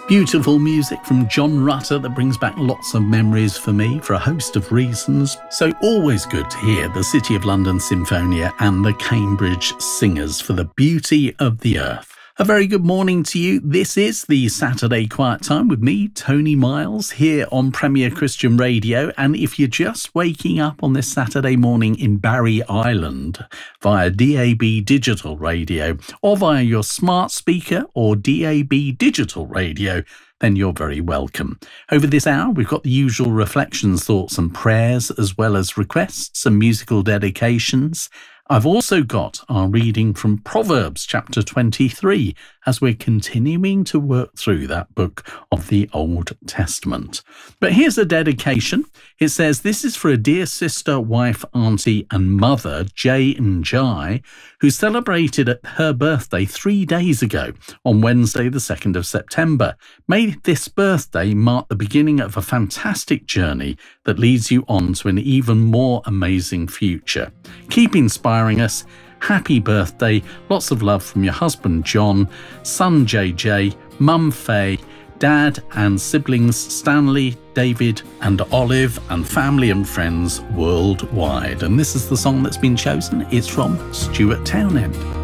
Beautiful music from John Rutter that brings back lots of memories for me for a host of reasons. So always good to hear the City of London Sinfonia and the Cambridge Singers for the Beauty of the Earth. A very good morning to you. This is the Saturday Quiet Time with me, Tony Miles, here on Premier Christian Radio. And if you're just waking up on this Saturday morning in Barry Island via DAB digital radio or via your smart speaker or DAB digital radio, then you're very welcome. Over this hour, we've got the usual reflections, thoughts and prayers, as well as requests and musical dedications. I've also got our reading from Proverbs chapter 23 as we're continuing to work through that book of the Old Testament. But here's a dedication. It says, this is for a dear sister, wife, auntie and mother, Jay and Jai, who celebrated her birthday 3 days ago on Wednesday, the 2nd of September. May this birthday mark the beginning of a fantastic journey that leads you on to an even more amazing future. Keep inspiring us. Happy birthday. Lots of love from your husband, John, son, JJ, mum, Faye, dad and siblings, Stanley, David and Olive, and family and friends worldwide. And this is the song that's been chosen. It's from Stuart Townend.